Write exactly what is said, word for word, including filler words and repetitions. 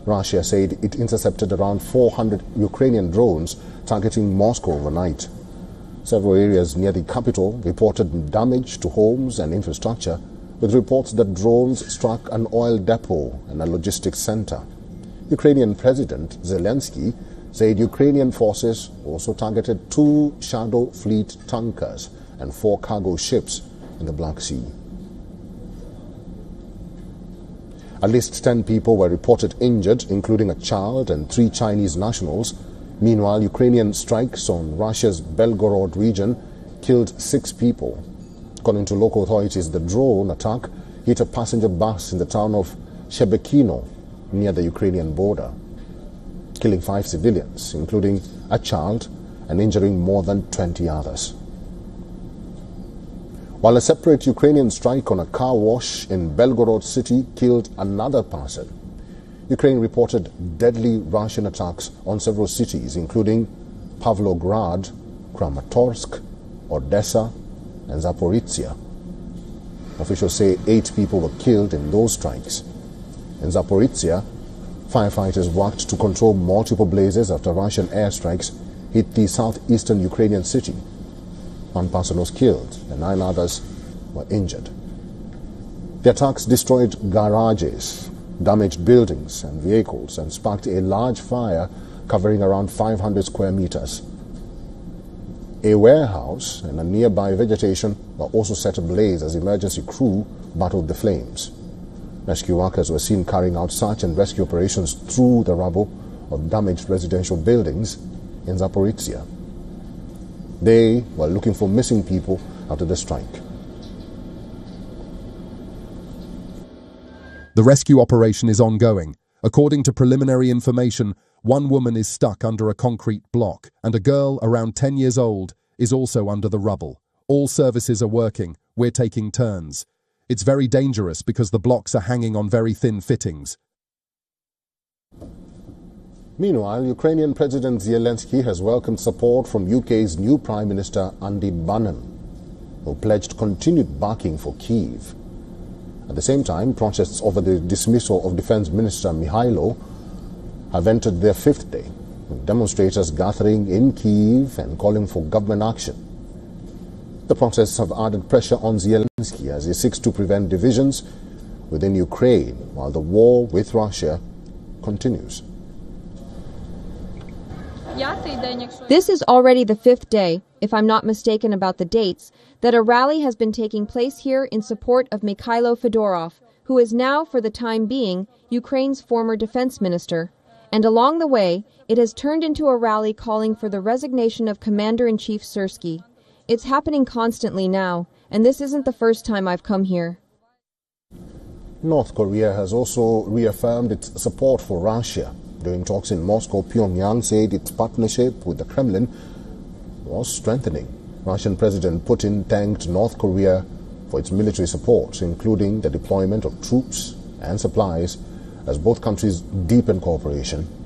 Russia said it intercepted around four hundred Ukrainian drones targeting Moscow overnight. Several areas near the capital reported damage to homes and infrastructure, with reports that drones struck an oil depot and a logistics center. Ukrainian President Zelensky said Ukrainian forces also targeted two Shadow Fleet tankers and four cargo ships in the Black Sea. At least ten people were reported injured, including a child and three Chinese nationals. Meanwhile, Ukrainian strikes on Russia's Belgorod region killed six people. According to local authorities, the drone attack hit a passenger bus in the town of Shebekino near the Ukrainian border, killing five civilians, including a child, and injuring more than twenty others. While a separate Ukrainian strike on a car wash in Belgorod city killed another person, Ukraine reported deadly Russian attacks on several cities, including Pavlograd, Kramatorsk, Odessa, and Zaporizhia. Officials say eight people were killed in those strikes. In Zaporizhia, firefighters worked to control multiple blazes after Russian airstrikes hit the southeastern Ukrainian city. One person was killed and nine others were injured. The attacks destroyed garages, damaged buildings and vehicles, and sparked a large fire covering around five hundred square meters. A warehouse and a nearby vegetation were also set ablaze as emergency crew battled the flames. Rescue workers were seen carrying out search and rescue operations through the rubble of damaged residential buildings in Zaporizhia. They were looking for missing people after the strike. The rescue operation is ongoing. According to preliminary information, one woman is stuck under a concrete block, and a girl around ten years old is also under the rubble. All services are working. We're taking turns. It's very dangerous because the blocks are hanging on very thin fittings. Meanwhile, Ukrainian President Zelensky has welcomed support from U K's new Prime Minister Andy Burnham, who pledged continued backing for Kyiv. At the same time, protests over the dismissal of Defense Minister Mihailo have entered their fifth day, with demonstrators gathering in Kyiv and calling for government action. The protests have added pressure on Zelensky as he seeks to prevent divisions within Ukraine while the war with Russia continues. This is already the fifth day, if I'm not mistaken about the dates, that a rally has been taking place here in support of Mikhailo Fedorov, who is now, for the time being, Ukraine's former defense minister. And along the way, it has turned into a rally calling for the resignation of Commander-in-Chief Syrsky. It's happening constantly now, and this isn't the first time I've come here. North Korea has also reaffirmed its support for Russia. During talks in Moscow, Pyongyang said its partnership with the Kremlin was strengthening. Russian President Putin thanked North Korea for its military support, including the deployment of troops and supplies, as both countries deepen cooperation.